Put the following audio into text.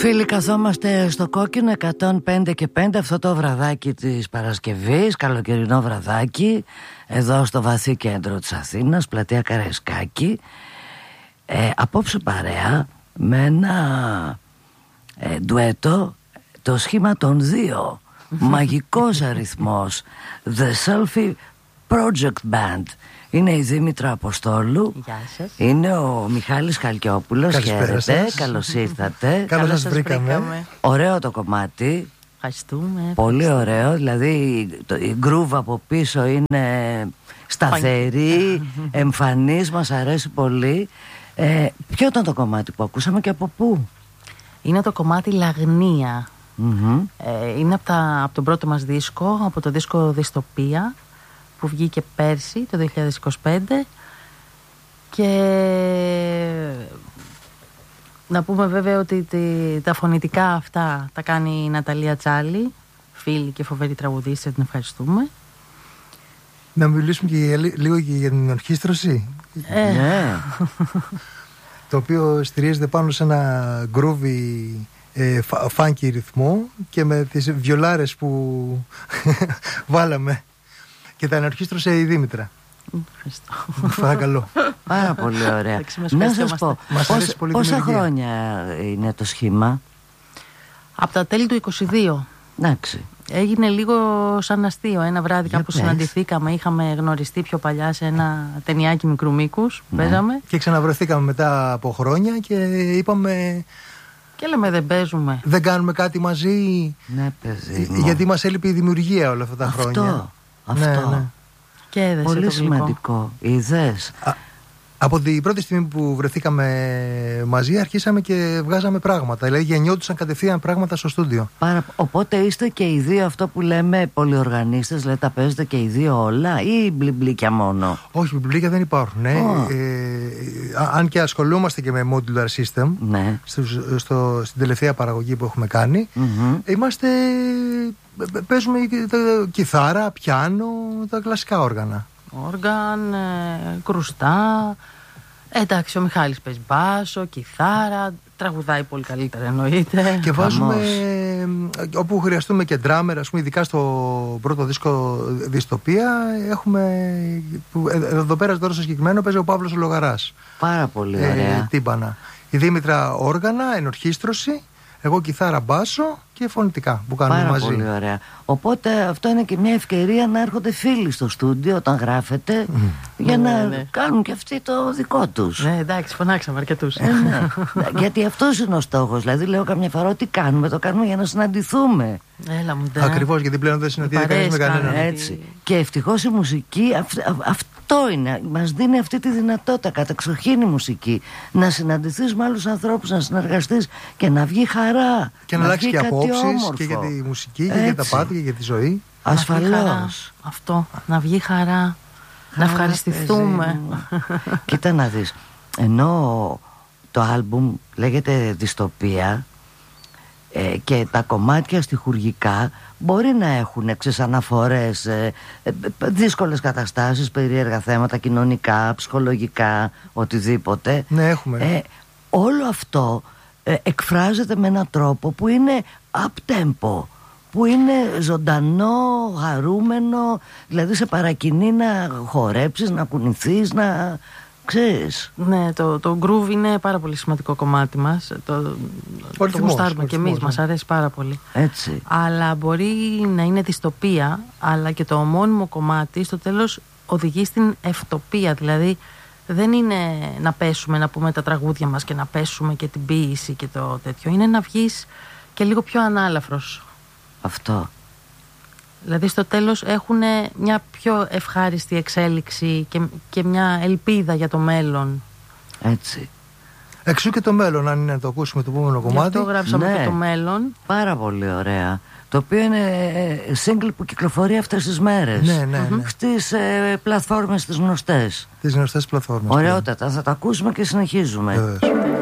Φίλοι, καθόμαστε στο κόκκινο 105 και 5 αυτό το βραδάκι της Παρασκευής, καλοκαιρινό βραδάκι, εδώ στο βαθύ κέντρο της Αθήνας, πλατεία Καραϊσκάκη. Απόψε παρέα με ένα ντουέτο, το σχήμα των δύο, μαγικός αριθμός, The Selfie Project Band. Είναι η Δήμητρα Αποστόλου. Γεια σας. Είναι ο Μιχάλης Χαλκιόπουλος. Χαίρετε, καλώς ήρθατε. Καλώς σας βρήκαμε. Ωραίο το κομμάτι. Ευχαριστούμε. Πολύ ωραίο. Δηλαδή η γκρούβ από πίσω είναι σταθερή, εμφανής, μας αρέσει πολύ. Ποιο ήταν το κομμάτι που ακούσαμε και από πού? Είναι το κομμάτι Λαγνία. Είναι από τον πρώτο μας δίσκο, από το δίσκο Δυστοπία, που βγήκε πέρσι το 2025. Και να πούμε βέβαια ότι τα φωνητικά αυτά τα κάνει η Ναταλία Τσάλη, φίλη και φοβερή τραγουδίστρια, την ευχαριστούμε. Να μιλήσουμε και λίγο και για την ορχήστρωση. Ναι. Το οποίο στηρίζεται πάνω σε ένα groovy funky ρυθμό και με τις βιολάρες που βάλαμε. Και τα ενορχήστρωσε η Δήμητρα. Ευχαριστώ. Παρακαλώ. Πάρα πολύ ωραία. Να σας πω, πόσα χρόνια είναι το σχήμα? Από τα τέλη του 22. Εντάξει. Έγινε λίγο σαν αστείο. Ένα βράδυ κάπου συναντηθήκαμε, είχαμε γνωριστεί πιο παλιά σε ένα ταινιάκι μικρού μήκους. Παίζαμε. Και ξαναβρεθήκαμε μετά από χρόνια και είπαμε. Και λέμε δεν παίζουμε. Δεν κάνουμε κάτι μαζί. Ναι, παιδί μου. Γιατί μας έλειπε η δημιουργία όλα αυτά τα χρόνια. Αυτό. Ναι. Και έδεσε πολύ το σημαντικό. Είδες. Από την πρώτη στιγμή που βρεθήκαμε μαζί αρχίσαμε και βγάζαμε πράγματα. Δηλαδή γεννιόντουσαν κατευθείαν πράγματα στο στούντιο. Οπότε είστε και οι δύο αυτό που λέμε πολυοργανίστες, δηλαδή τα παίζετε και οι δύο όλα ή μπλιμπλίκια μόνο? Όχι, μπλιμπλίκια δεν υπάρχουν. Αν και ασχολούμαστε και με modular system, ναι. Στην τελευταία παραγωγή που έχουμε κάνει, παίζουμε κιθάρα, πιάνο, τα κλασικά όργανα. Όργαν, κρουστά. Εντάξει, ο Μιχάλης παίζει μπάσο, κιθάρα, τραγουδάει πολύ καλύτερα εννοείται. Και βάζουμε όπου χρειαστούμε και ντράμερ, ας πούμε, ειδικά στο πρώτο δίσκο Δυστοπία. Εδώ πέρα τώρα στο συγκεκριμένο παίζει ο Παύλος ο Λογαράς. Πάρα πολύ ωραία. Τύμπανα. Η Δήμητρα όργανα, ενορχήστρωση. Εγώ κιθάρα, μπάσο και φωνητικά που κάνουμε μαζί. Πάρα πολύ ωραία. Οπότε αυτό είναι και μια ευκαιρία να έρχονται φίλοι στο στούντιο όταν γράφετε για να κάνουν και αυτοί το δικό τους. Ναι, εντάξει, φωνάξαμε αρκετούς. Ναι. Γιατί αυτός είναι ο στόχος. Δηλαδή λέω καμιά φορά τι κάνουμε, το κάνουμε για να συναντηθούμε. Έλα μου, ακριβώς, γιατί πλέον δεν συναντιέται κανείς με κανέναν. Έτσι. Και ευτυχώς η μουσική αυτό είναι, μας δίνει αυτή τη δυνατότητα, κατεξοχήν η μουσική, να συναντηθείς με άλλους ανθρώπους, να συνεργαστείς και να βγει χαρά. Και να αλλάξει και απόψεις και για τη μουσική και για τα πάτη και για τη ζωή. Ασφαλώς. Αυτό, να βγει χαρά, να ευχαριστηθούμε. Κοίτα να δεις, ενώ το άλμπουμ λέγεται Δυστοπία και τα κομμάτια στιχουργικά μπορεί να έχουν αναφορές, δύσκολες καταστάσεις, περίεργα θέματα κοινωνικά, ψυχολογικά, οτιδήποτε. Ναι, έχουμε. Όλο αυτό εκφράζεται με έναν τρόπο που είναι up-tempo, που είναι ζωντανό, χαρούμενο, δηλαδή σε παρακινεί να χορέψεις, να κουνηθείς, να ξέρεις. Ναι, το groove είναι πάρα πολύ σημαντικό κομμάτι μας. Το γουστάρουμε και εμείς, μας αρέσει πάρα πολύ. Έτσι. Αλλά μπορεί να είναι δυστοπία, αλλά και το ομώνυμο κομμάτι στο τέλος οδηγεί στην ευτοπία. Δηλαδή δεν είναι να πέσουμε, να πούμε τα τραγούδια μας και να πέσουμε και την ποίηση και το τέτοιο. Είναι να βγεις και λίγο πιο ανάλαφρος. Αυτό. Δηλαδή στο τέλος έχουν μια πιο ευχάριστη εξέλιξη και μια ελπίδα για το μέλλον. Έτσι. Εξού και το μέλλον, αν είναι να το ακούσουμε το επόμενο κομμάτι. Γι' αυτό γράψαμε και το μέλλον. Πάρα πολύ ωραία. Το οποίο είναι single που κυκλοφορεί αυτές τις μέρες. Ναι. Στις πλατφόρμες τις γνωστές. Τις γνωστές πλατφόρμες. Ωραιότατα. Θα τα ακούσουμε και συνεχίζουμε.